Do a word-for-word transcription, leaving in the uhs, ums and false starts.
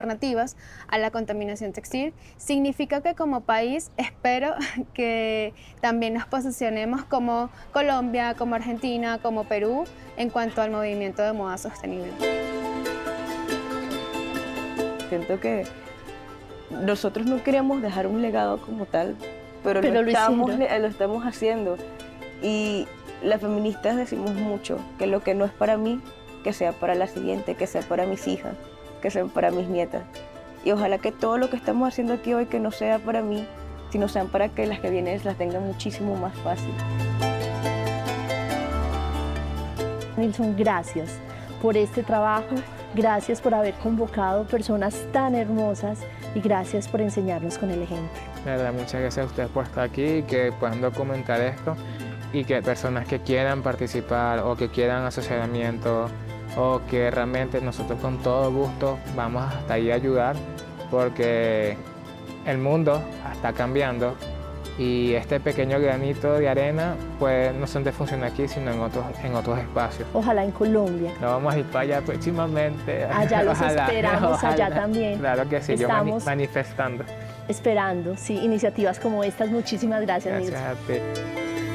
alternativas a la contaminación textil, significa que como país espero que también nos posicionemos como Colombia, como Argentina, como Perú en cuanto al movimiento de moda sostenible. Siento que nosotros no queríamos dejar un legado como tal, pero, Pero lo, lo estamos, hicieron. lo estamos haciendo. Y las feministas decimos mucho que lo que no es para mí, que sea para la siguiente, que sea para mis hijas, que sea para mis nietas. Y ojalá que todo lo que estamos haciendo aquí hoy que no sea para mí, sino sean para que las que vienen las tengan muchísimo más fácil. Nilson, gracias por este trabajo, gracias por haber convocado personas tan hermosas y gracias por enseñarnos con el ejemplo. De verdad, muchas gracias a ustedes por estar aquí y que puedan documentar esto y que personas que quieran participar o que quieran asesoramiento o que realmente nosotros con todo gusto vamos hasta ahí a ayudar porque el mundo está cambiando y este pequeño granito de arena pues no solamente funciona aquí sino en otros, en otros espacios. Ojalá en Colombia. Nos vamos a ir para allá próximamente. Allá los Ojalá, esperamos, ojalá. allá también. Claro que sí, Estamos yo mani manifestando. esperando, sí, iniciativas como estas. Muchísimas gracias, Gracias Nilson. a ti.